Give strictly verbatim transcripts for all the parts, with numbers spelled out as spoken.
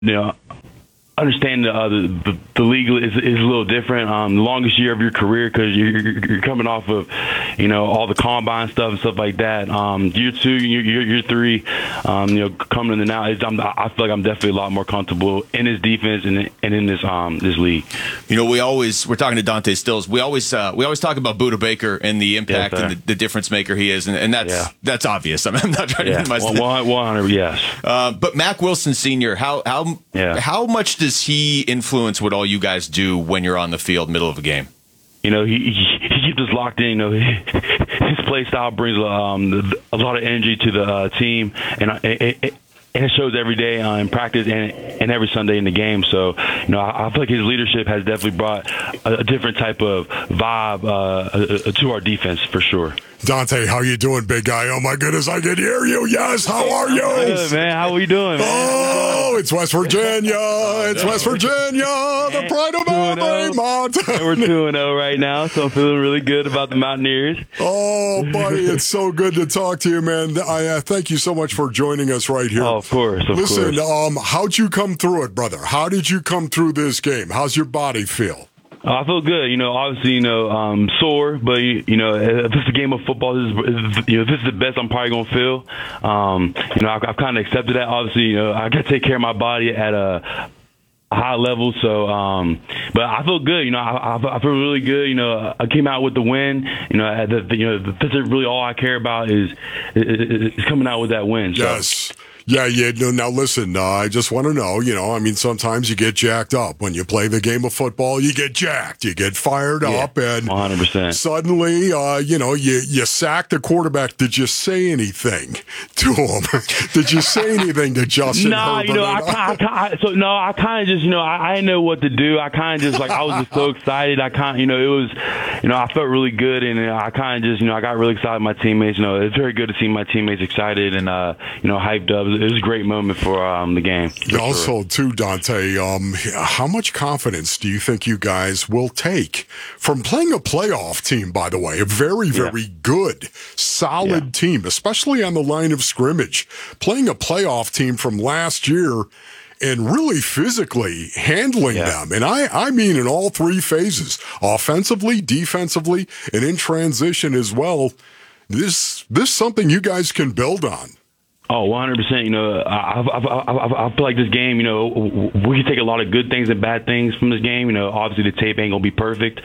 you know, understand uh, the, the the league is, is a little different. Um, the longest year of your career because you're, you're coming off of, you know, all the combine stuff and stuff like that. Um, year two, year, year, year three, um, you know, coming in the now, I'm, I feel like I'm definitely a lot more comfortable in this defense and, and in this um this league. You know, we always we're talking to Dante Stills. We always uh, we always talk about Budda Baker and the impact yes, and the, the difference maker he is, and, and that's yeah. that's obvious. I mean, I'm not trying yeah. to my one hundred, yes. Uh, but Mack Wilson Senior, how how yeah. how much does he influence what all you guys do when you're on the field, middle of a game? You know, he he, he keeps us locked in. You know, his play style brings um, a lot of energy to the uh, team, and it, it, and it shows every day uh, in practice and and every Sunday in the game. So, you know, I, I feel like his leadership has definitely brought a, a different type of vibe uh, uh, to our defense for sure. Dante, how you doing, big guy? Oh, my goodness, I can hear you. Yes, how are you? Good, man. How are we doing, man? Oh, it's West Virginia. It's West Virginia, the pride of every mountain. We're two and oh right now, so I'm feeling really good about the Mountaineers. Oh, buddy, it's so good to talk to you, man. I uh, thank you so much for joining us right here. Oh, of course, of Listen, course. um, how'd you come through it, brother? How did you come through this game? How's your body feel? Uh, I feel good. You know, obviously, you know, um, sore, but you know, if it's a game of football, this is, you know, this is the best I'm probably gonna feel. Um, you know, I've, I've kind of accepted that. Obviously, you know, I got to take care of my body at a high level. So, um, but I feel good. You know, I, I, I feel really good. You know, I came out with the win. You know, the, the, you know, that's really all I care about is is, is coming out with that win. So. Yes. Yeah, yeah. No, now listen, uh, I just want to know, you know, I mean, sometimes you get jacked up. When you play the game of football, you get jacked. You get fired yeah, up, and one hundred percent. Suddenly, uh, you know, you, you sack the quarterback. Did you say anything to him? Did you say anything to Justin Nah, Herbert? you know, I, I, I, so no, I kind of just, you know, I, I didn't know what to do. I kind of just, like, I was just so excited. I kind you know, it was, you know, I felt really good, and I kind of just, you know, I got really excited with my teammates. You know, it's very good to see my teammates excited and, uh, you know, hyped up. It was a great moment for um, the game. Also, sure. too, Dante, um, how much confidence do you think you guys will take from playing a playoff team, by the way, a very, very yeah. good, solid yeah. team, especially on the line of scrimmage, playing a playoff team from last year and really physically handling yeah. them. And I, I mean in all three phases, offensively, defensively, and in transition as well. This, this is something you guys can build on. Oh, one hundred percent. You know, I, I, I, I feel like this game, you know, we can take a lot of good things and bad things from this game. You know, obviously the tape ain't going to be perfect.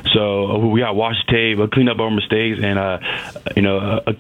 So we got to watch the tape, clean up our mistakes, and, uh, you know, uh,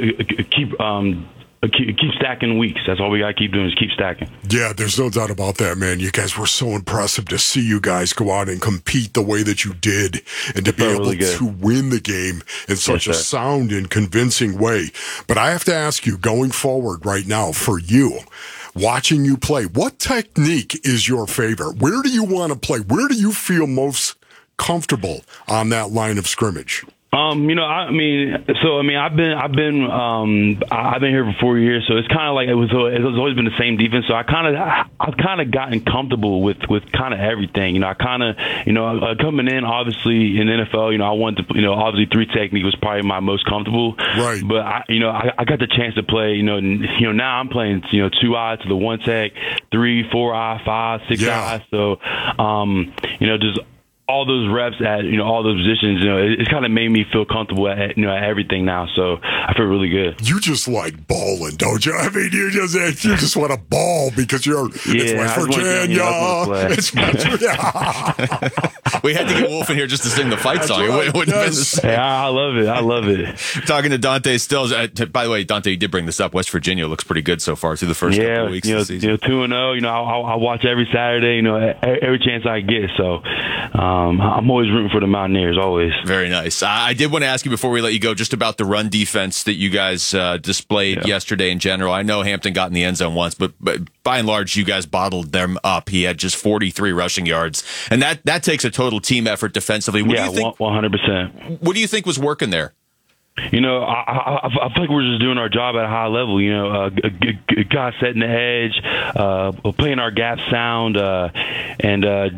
keep um, keep, keep stacking weeks. That's all we got to keep doing is keep stacking. Yeah, there's no doubt about that, man. You guys were so impressive to see you guys go out and compete the way that you did and to be able really to win the game in such yes, a sir. sound and convincing way. But I have to ask you, going forward right now, for you, watching you play, what technique is your favorite? Where do you want to play? Where do you feel most comfortable on that line of scrimmage? Um, you know, I mean, so I mean, I've been, I've been, um, I've been here for four years, so it's kind of like it was, it's always been the same defense. So I kind of, I've kind of gotten comfortable with, with kind of everything. You know, I kind of, you know, uh, coming in, obviously in the N F L, you know, I wanted to, you know, obviously three technique was probably my most comfortable. Right. But I, you know, I, I got the chance to play. You know, and, you know, now I'm playing, you know, two eye to the one tech, three, four eye, five, six yeah. eye. So, um, you know, just. all those reps at, you know, all those positions, you know, it, it's kind of made me feel comfortable at, you know, at everything now. So I feel really good. You just like balling, don't you? I mean, you just you just want to ball because you're yeah, it's West Virginia. It's West Virginia. We had to get Wolf in here just to sing the fight That's song. right. It wouldn't have been the Yes. same. Hey, I, I love it. I love it. Talking to Dante Stills. Uh, t- by the way, Dante, you did bring this up. West Virginia looks pretty good so far through the first yeah, couple of weeks you know, of the season. you know, two and zero. You know, I, I watch every Saturday. You know, every chance I get. So um, I'm always rooting for the Mountaineers. Always. Very nice. I, I did want to ask you before we let you go, just about the run defense that you guys uh, displayed yeah. yesterday in general. I know Hampton got in the end zone once, but but by and large, you guys bottled them up. He had just forty-three rushing yards, and that that takes a total team effort defensively. What yeah, do you think, one hundred percent. What do you think was working there? You know, I, I, I feel like we're just doing our job at a high level. You know, uh, guys setting the edge, uh, playing our gap sound, uh, and uh,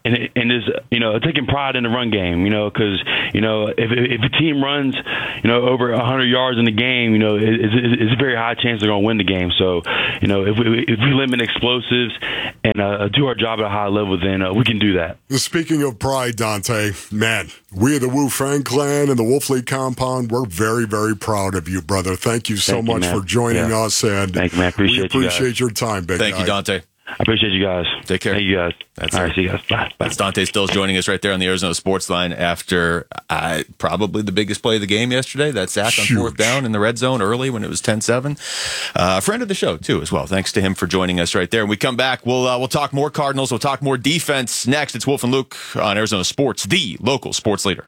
and and is you know taking pride in the run game. You know, because you know if if a team runs you know over one hundred yards in the game, you know it, it's, it's a very high chance they're going to win the game. So you know if we if we limit explosives and uh, do our job at a high level, then uh, we can do that. Speaking of pride, Dante, man, we are the Wu Fang clan and the Wolf League compound. We're very, very proud of you, brother. Thank you so Thank you, much man. for joining Yeah. us. And Thank you, man. Appreciate we you appreciate guys. your time, big Thank guy. you, Dante. I appreciate you guys. Take care. Thank you guys. That's All it. right, see you guys. Bye. Bye. That's Dante Stills joining us right there on the Arizona Sports Line after uh, probably the biggest play of the game yesterday. That sack on Huge. fourth down in the red zone early when it was ten seven. Uh, a friend of the show, too, as well. Thanks to him for joining us right there. When we come back, we'll, uh, we'll talk more Cardinals. We'll talk more defense next. It's Wolf and Luke on Arizona Sports, the local sports leader.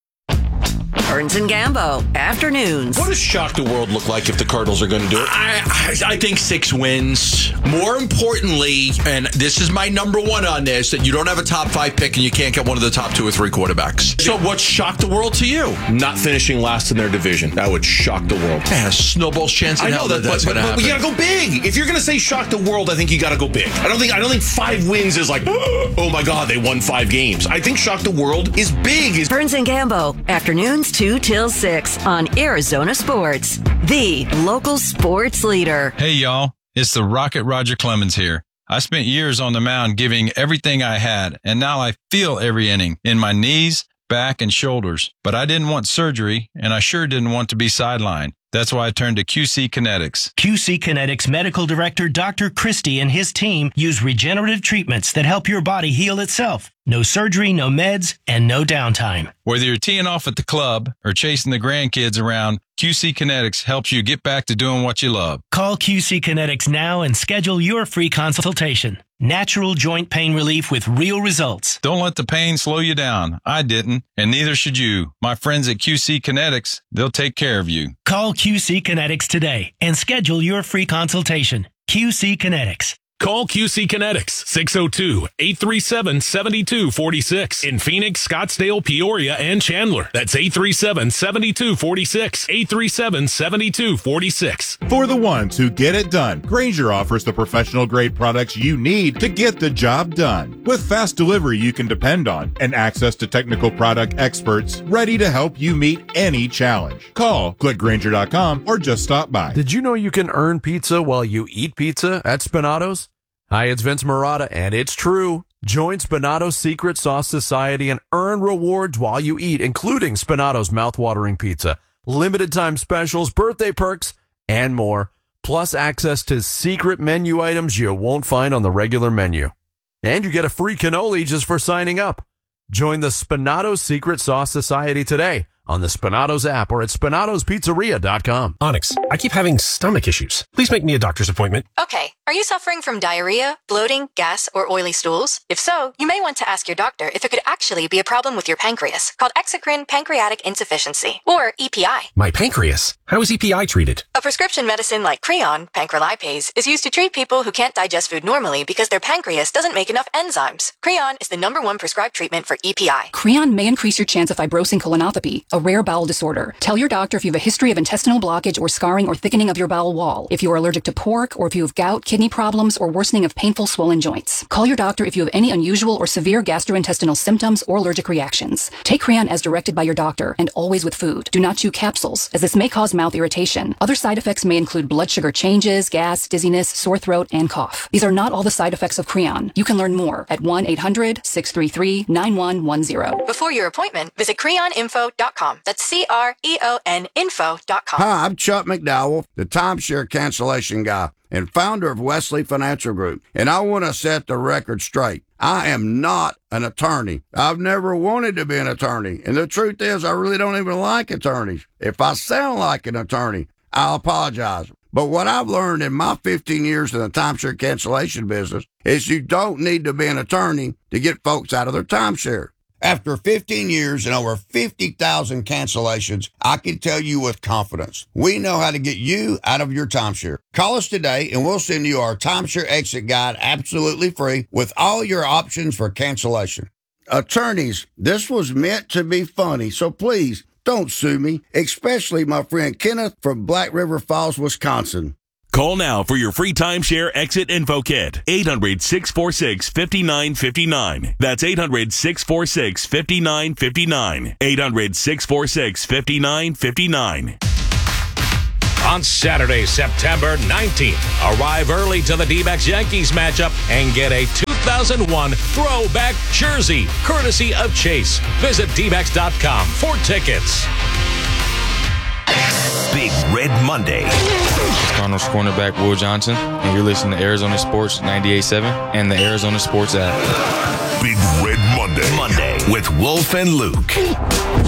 Burns and Gambo, afternoons. What does shock the world look like if the Cardinals are going to do it? I, I, I think six wins. More importantly, and this is my number one on this, that you don't have a top five pick and you can't get one of the top two or three quarterbacks. So what's shocked the world to you? Not finishing last in their division. That would shock the world. Yeah, snowball's chance in I know hell that, that that's but, going to but, but we happen. gotta go big. If you're gonna say shock the world, I think you gotta go big. I don't think I don't think five wins is like, oh my god, they won five games. I think shock the world is big. Is Burns and Gambo, afternoons two till six on Arizona Sports, the local sports leader. Hey, y'all. It's the Rocket Roger Clemens here. I spent years on the mound giving everything I had, and now I feel every inning in my knees, back, and shoulders. But I didn't want surgery, and I sure didn't want to be sidelined. That's why I turned to Q C Kinetics. Q C Kinetics Medical Director Doctor Christie and his team use regenerative treatments that help your body heal itself. No surgery, no meds, and no downtime. Whether you're teeing off at the club or chasing the grandkids around, Q C Kinetics helps you get back to doing what you love. Call Q C Kinetics now and schedule your free consultation. Natural joint pain relief with real results. Don't let the pain slow you down. I didn't, and neither should you. My friends at Q C Kinetics, they'll take care of you. Call Q C Kinetics today and schedule your free consultation. Q C Kinetics. Call Q C Kinetics, six oh two, eight three seven, seven two four six in Phoenix, Scottsdale, Peoria, and Chandler. That's eight three seven, seven two four six, eight three seven, seven two four six. For the ones who get it done, Grainger offers the professional-grade products you need to get the job done. With fast delivery you can depend on and access to technical product experts ready to help you meet any challenge. Call, click Grainger dot com, or just stop by. Did you know you can earn pizza while you eat pizza at Spinato's? Hi, it's Vince Marotta, and it's true. Join Spinato's Secret Sauce Society and earn rewards while you eat, including Spinato's mouthwatering pizza, limited time specials, birthday perks, and more, plus access to secret menu items you won't find on the regular menu. And you get a free cannoli just for signing up. Join the Spinato's Secret Sauce Society today on the Spinato's app or at spinatos pizzeria dot com. Onyx, I keep having stomach issues. Please make me a doctor's appointment. Okay, are you suffering from diarrhea, bloating, gas, or oily stools? If so, you may want to ask your doctor if it could actually be a problem with your pancreas, called exocrine pancreatic insufficiency, or E P I. My pancreas? How is E P I treated? A prescription medicine like Creon, pancrelipase, is used to treat people who can't digest food normally because their pancreas doesn't make enough enzymes. Creon is the number one prescribed treatment for E P I. Creon may increase your chance of fibrosing colonopathy, a rare bowel disorder. Tell your doctor if you have a history of intestinal blockage or scarring or thickening of your bowel wall, if you are allergic to pork, or if you have gout, kidney problems, or worsening of painful swollen joints. Call your doctor if you have any unusual or severe gastrointestinal symptoms or allergic reactions. Take Creon as directed by your doctor and always with food. Do not chew capsules, as this may cause mouth irritation. Other side effects may include blood sugar changes, gas, dizziness, sore throat, and cough. These are not all the side effects of Creon. You can learn more at one eight hundred, six three three, nine one one zero. Before your appointment, visit creon info dot com. That's C R E O N info dot com. Hi, I'm Chuck McDowell, the timeshare cancellation guy and founder of Wesley Financial Group, and I want to set the record straight. I am not an attorney. I've never wanted to be an attorney, and the truth is I really don't even like attorneys. If I sound like an attorney, I'll apologize. But what I've learned in my fifteen years in the timeshare cancellation business is you don't need to be an attorney to get folks out of their timeshare. After fifteen years and over fifty thousand cancellations, I can tell you with confidence, we know how to get you out of your timeshare. Call us today and we'll send you our timeshare exit guide absolutely free with all your options for cancellation. Attorneys, this was meant to be funny, so please don't sue me, especially my friend Kenneth from Black River Falls, Wisconsin. Call now for your free timeshare exit info kit. eight hundred, six four six, five nine five nine. That's eight hundred, six four six, five nine five nine. eight hundred, six four six, five nine five nine. On Saturday, September nineteenth, arrive early to the D-backs Yankees matchup and get a two thousand one throwback jersey, courtesy of Chase. Visit D backs dot com for tickets. Big Red Monday. Cardinals cornerback Will Johnson, and you're listening to Arizona Sports ninety-eight point seven and the Arizona Sports app. Big Red Monday. Monday with Wolf and Luke.